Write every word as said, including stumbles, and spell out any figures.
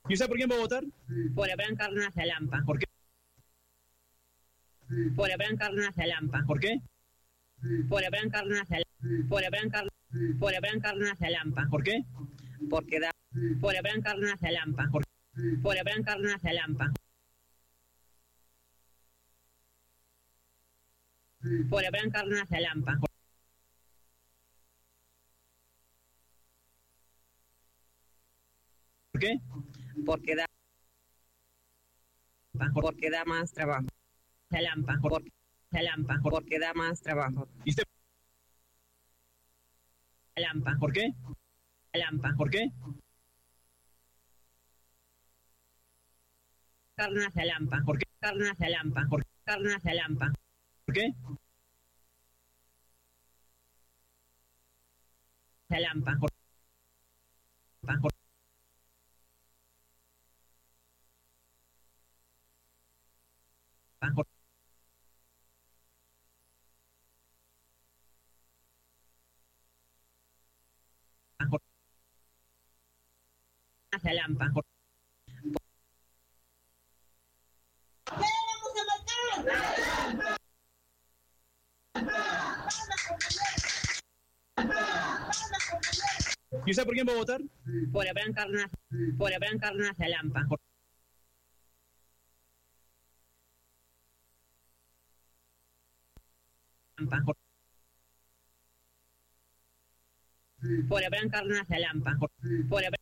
¿Y usted por quién va a votar? Por Abraham Carnaza Lampa. ¿Por qué? Por Abraham Carnaza Lampa. ¿Por qué? Por Abraham Carnaza Por Abraham Car Por Abraham Carnaza Lampa. ¿Por qué? Porque da Por Abraham Carnaza Lampa. ¿Por Por Abraham Carnaza Lampa. Por Abraham Carnaza Lampa. ¿Por qué? Porque da porque da más trabajo. Lampa. Porque Lampa. Porque da más trabajo. ¿Y usted? Lampa. ¿Por qué? Lampa. ¿Por qué? Carnaza Lampa. ¿Por qué? Carnaza Lampa. ¿Por Carnaza Lampa. ¿Por qué? Lampa. ¿Por Por ¿Por ¿Por Carnaza Lampa. Por ¿Y usted por quién va a votar? Por Abraham Carnaza. Por Abraham Carnaza Lampa. ¿Por Lampa. ¿Por Por Abraham Carnaza Lampa. ¿Por Por Abraham